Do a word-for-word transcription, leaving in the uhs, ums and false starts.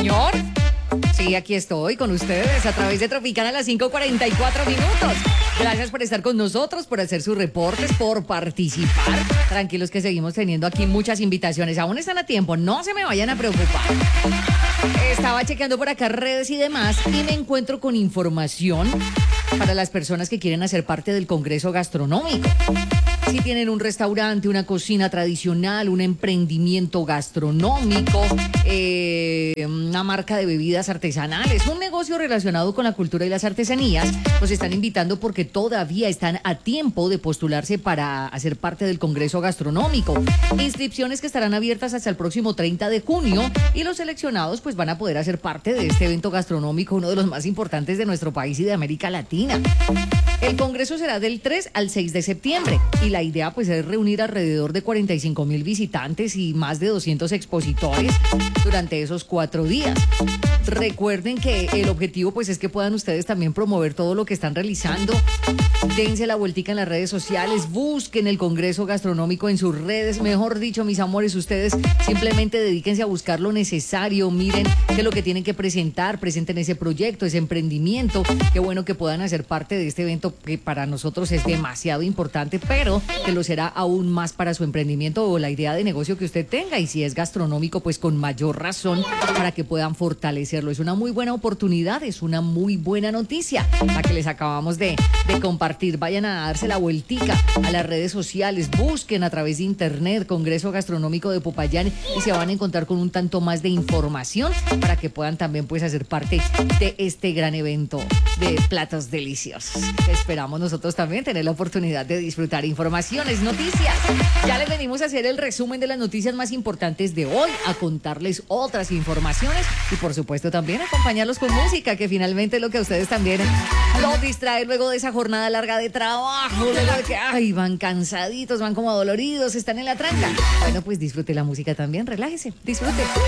señor. Sí, aquí estoy con ustedes a través de Tropicana a las cinco cuarenta y cuatro minutos. Gracias por estar con nosotros, por hacer sus reportes, por participar. Tranquilos que seguimos teniendo aquí muchas invitaciones. Aún están a tiempo, no se me vayan a preocupar. Estaba chequeando por acá redes y demás y me encuentro con información para las personas que quieren hacer parte del Congreso Gastronómico. Si tienen un restaurante, una cocina tradicional, un emprendimiento gastronómico, eh, una marca de bebidas artesanales, un negocio relacionado con la cultura y las artesanías, los están invitando porque todavía están a tiempo de postularse para hacer parte del Congreso Gastronómico. Inscripciones que estarán abiertas hasta el próximo treinta de junio y los seleccionados pues van a poder hacer parte de este evento gastronómico, uno de los más importantes de nuestro país y de América Latina. El Congreso será del tres al seis de septiembre y la idea pues es reunir alrededor de cuarenta y cinco mil visitantes y más de doscientos expositores durante esos cuatro días. Recuerden que el objetivo pues es que puedan ustedes también promover todo lo que están realizando. Dense la vueltica en las redes sociales, busquen el Congreso Gastronómico en sus redes. Mejor dicho, mis amores, ustedes simplemente dedíquense a buscar lo necesario. Miren qué es lo que tienen que presentar, presenten ese proyecto, ese emprendimiento. Qué bueno que puedan hacer parte de este evento que para nosotros es demasiado importante, pero que lo será aún más para su emprendimiento o la idea de negocio que usted tenga. Y si es gastronómico, pues con mayor razón para que puedan fortalecerlo. Es una muy buena oportunidad, es una muy buena noticia la que les acabamos de, de compartir. Vayan a darse la vueltica a las redes sociales, busquen a través de internet Congreso Gastronómico de Popayán y se van a encontrar con un tanto más de información para que puedan también pues hacer parte de este gran evento de platos deliciosos. Esperamos nosotros también tener la oportunidad de disfrutar informaciones, noticias. Ya les venimos a hacer el resumen de las noticias más importantes de hoy, a contarles otras informaciones y por supuesto también acompañarlos con música, que finalmente es lo que a ustedes también los distrae luego de esa jornada larga de trabajo, luego de que ay, van cansaditos, van como doloridos, están en la tranca. Bueno, pues disfrute la música también, relájese, disfrute.